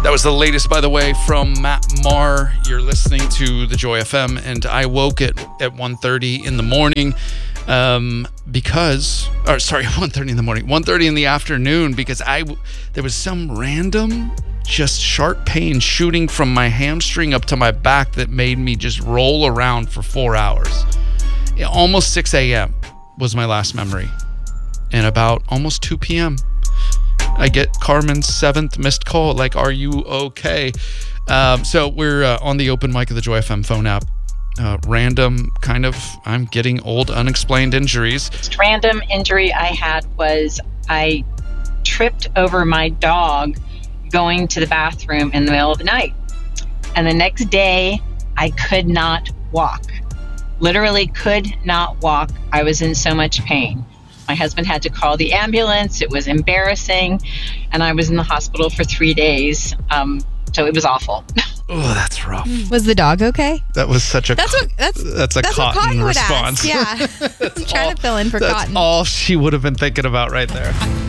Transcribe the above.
That was the latest, by the way, from Matt Maher. You're listening to the Joy FM, and I woke at 1:30 in the morning because 1:30 in the morning, 1:30 in the afternoon because there was some random just sharp pain shooting from my hamstring up to my back that made me just roll around for 4 hours. Almost 6 a.m. was my last memory, and about almost 2 p.m. I get Carmen's 7th missed call, like, are you okay? So we're on the open mic of the Joy FM phone app. Random kind of, I'm getting old, unexplained injuries. Random injury I had was I tripped over my dog going to the bathroom in the middle of the night. And the next day, I could not walk. Literally could not walk. I was in so much pain. My husband had to call the ambulance. It was embarrassing. And I was in the hospital for 3 days. So it was awful. Oh, that's rough. Was the dog okay? That was such a That's a what Cotton Cotton would response. ask. Yeah. I'm trying to fill in for That's Cotton. all she would have been thinking about right there.